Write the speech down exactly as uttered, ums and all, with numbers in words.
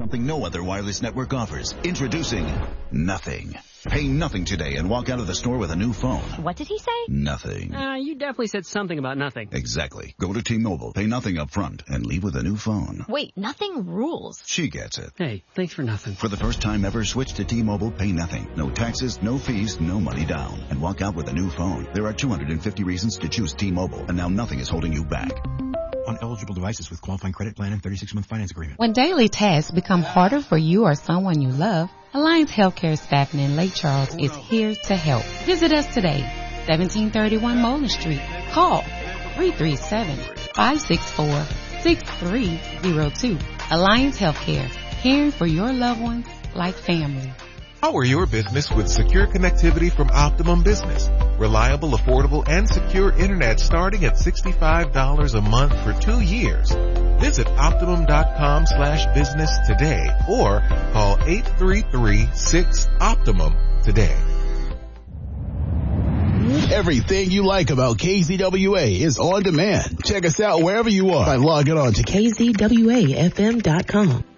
something no other wireless network offers. Introducing Nothing. Pay nothing today and walk out of the store with a new phone. What did he say? Nothing. Uh, you definitely said something about nothing. Exactly. Go to T-Mobile, pay nothing up front, and leave with a new phone. Wait, nothing rules. She gets it. Hey, thanks for nothing. For the first time ever, switch to T-Mobile, pay nothing. No taxes, no fees, no money down. And walk out with a new phone. There are two hundred fifty reasons to choose T-Mobile, and now nothing is holding you back. On eligible devices with qualifying credit plan and thirty-six month finance agreement. When daily tasks become harder for you or someone you love, Alliance Healthcare Staffing in Lake Charles is here to help. Visit us today, seventeen thirty-one Moreland Street. Call three three seven, five six four, six three zero two. Alliance Healthcare, caring for your loved ones like family. Power your business with secure connectivity from Optimum Business. Reliable, affordable, and secure internet starting at sixty-five dollars a month for two years. Visit Optimum.com slash business today or call eight three three, six, Optimum today. Everything you like about K Z W A is on demand. Check us out wherever you are by logging on to K Z W A F M dot com.